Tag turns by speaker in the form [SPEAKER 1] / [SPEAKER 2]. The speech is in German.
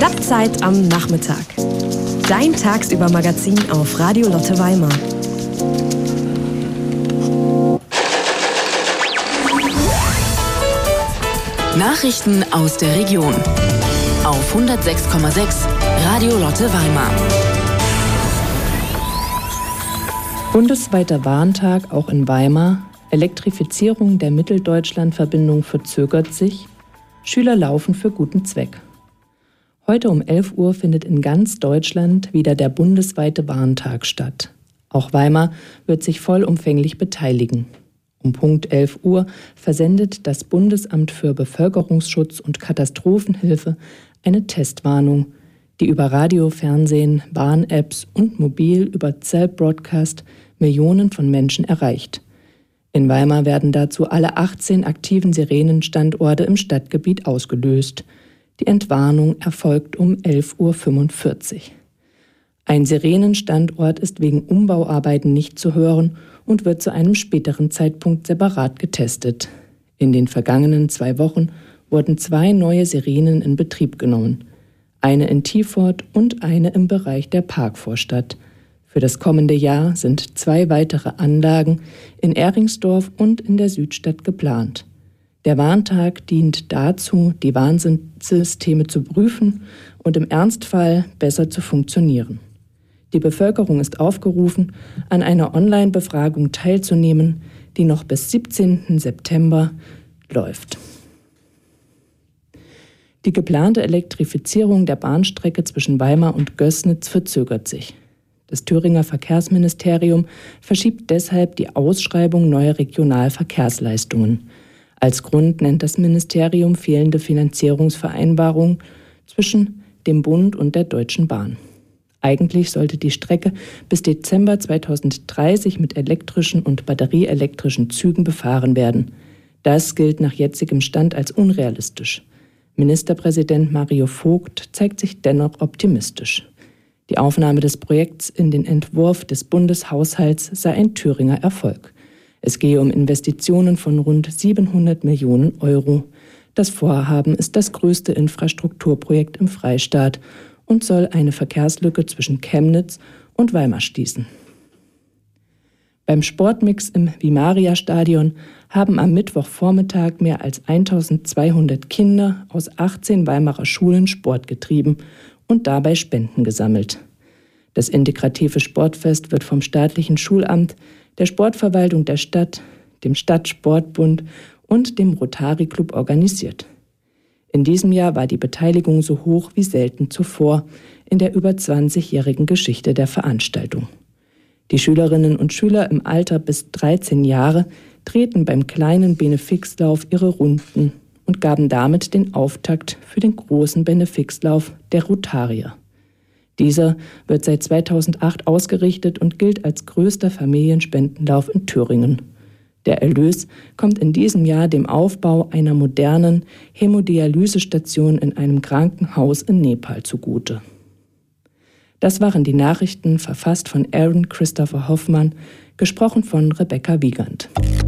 [SPEAKER 1] Stadtzeit am Nachmittag. Dein Tagsüber-Magazin auf Radio Lotte Weimar.
[SPEAKER 2] Nachrichten aus der Region. Auf 106,6 Radio Lotte Weimar.
[SPEAKER 3] Bundesweiter Warntag auch in Weimar. Elektrifizierung der Mitteldeutschland-Verbindung verzögert sich. Schüler laufen für guten Zweck. Heute um 11 Uhr findet in ganz Deutschland wieder der bundesweite Warntag statt. Auch Weimar wird sich vollumfänglich beteiligen. Um Punkt 11 Uhr versendet das Bundesamt für Bevölkerungsschutz und Katastrophenhilfe eine Testwarnung, die über Radio, Fernsehen, Bahn-Apps und mobil über Cell-Broadcast Millionen von Menschen erreicht. In Weimar werden dazu alle 18 aktiven Sirenenstandorte im Stadtgebiet ausgelöst. Die Entwarnung erfolgt um 11:45 Uhr. Ein Sirenenstandort ist wegen Umbauarbeiten nicht zu hören und wird zu einem späteren Zeitpunkt separat getestet. In den vergangenen 2 Wochen wurden 2 neue Sirenen in Betrieb genommen. Eine in Tiefort und eine im Bereich der Parkvorstadt. Für das kommende Jahr sind 2 weitere Anlagen in Ehringsdorf und in der Südstadt geplant. Der Warntag dient dazu, die Warnsysteme zu prüfen und im Ernstfall besser zu funktionieren. Die Bevölkerung ist aufgerufen, an einer Online-Befragung teilzunehmen, die noch bis 17. September läuft. Die geplante Elektrifizierung der Bahnstrecke zwischen Weimar und Gößnitz verzögert sich. Das Thüringer Verkehrsministerium verschiebt deshalb die Ausschreibung neuer Regionalverkehrsleistungen. Als Grund nennt das Ministerium fehlende Finanzierungsvereinbarungen zwischen dem Bund und der Deutschen Bahn. Eigentlich sollte die Strecke bis Dezember 2030 mit elektrischen und batterieelektrischen Zügen befahren werden. Das gilt nach jetzigem Stand als unrealistisch. Ministerpräsident Mario Vogt zeigt sich dennoch optimistisch. Die Aufnahme des Projekts in den Entwurf des Bundeshaushalts sei ein Thüringer Erfolg. Es gehe um Investitionen von rund 700 Millionen Euro. Das Vorhaben ist das größte Infrastrukturprojekt im Freistaat und soll eine Verkehrslücke zwischen Chemnitz und Weimar schließen. Beim Sportmix im Vimaria-Stadion haben am Mittwochvormittag mehr als 1200 Kinder aus 18 Weimarer Schulen Sport getrieben und dabei Spenden gesammelt. Das integrative Sportfest wird vom staatlichen Schulamt, der Sportverwaltung der Stadt, dem Stadtsportbund und dem Rotary Club organisiert. In diesem Jahr war die Beteiligung so hoch wie selten zuvor in der über 20-jährigen Geschichte der Veranstaltung. Die Schülerinnen und Schüler im Alter bis 13 Jahre drehten beim kleinen Benefixlauf ihre Runden und gaben damit den Auftakt für den großen Benefixlauf der Rotarier. Dieser wird seit 2008 ausgerichtet und gilt als größter Familienspendenlauf in Thüringen. Der Erlös kommt in diesem Jahr dem Aufbau einer modernen Hämodialysestation in einem Krankenhaus in Nepal zugute. Das waren die Nachrichten, verfasst von Aaron Christopher Hoffmann, gesprochen von Rebecca Wiegand.